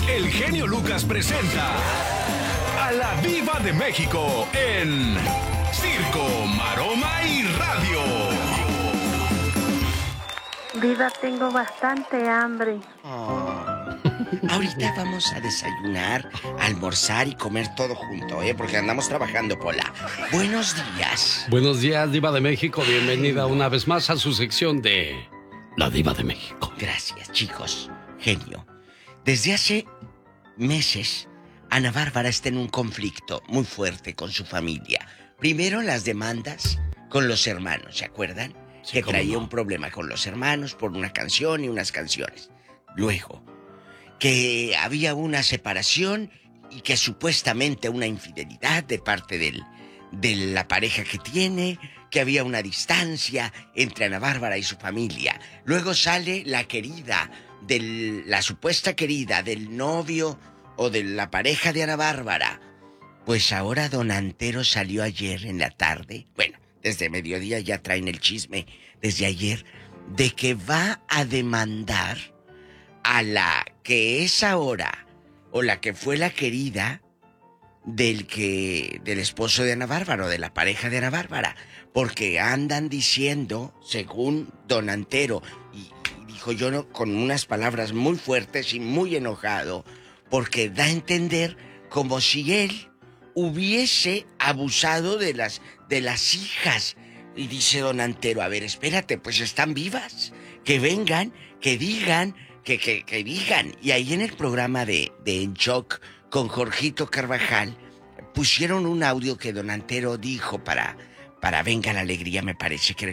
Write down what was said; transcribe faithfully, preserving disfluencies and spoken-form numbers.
el genio Lucas presenta a la Diva de México en Circo, Maroma y Radio. Diva, tengo bastante hambre. Oh. Ahorita vamos a desayunar, almorzar y comer todo junto, ¿eh? Porque andamos trabajando, Pola. Buenos días. Buenos días, Diva de México. Bienvenida una vez más a su sección de La Diva de México. Gracias, chicos. Genio. Desde hace meses, Ana Bárbara está en un conflicto muy fuerte con su familia. Primero, las demandas con los hermanos, ¿se acuerdan? Sí, Que cómo traía no. un problema con los hermanos por una canción y unas canciones. Luego, que había una separación y que supuestamente una infidelidad de parte del, de la pareja que tiene, que había una distancia entre Ana Bárbara y su familia. Luego sale la querida, de la supuesta querida del novio o de la pareja de Ana Bárbara. Pues ahora don Antero salió ayer en la tarde, bueno, desde mediodía ya traen el chisme, desde ayer, de que va a demandar a la que es ahora, o la que fue la querida del que, del esposo de Ana Bárbara, o de la pareja de Ana Bárbara, porque andan diciendo, según don Antero, y, y dijo yo no, con unas palabras muy fuertes y muy enojado, porque da a entender como si él hubiese abusado de las, de las hijas. Y dice don Antero, a ver, espérate, pues están vivas, que vengan, que digan, que, que, que digan. Y ahí en el programa de, de En Shock con Jorgito Carvajal pusieron un audio que don Antero dijo para, para Venga la Alegría, me parece que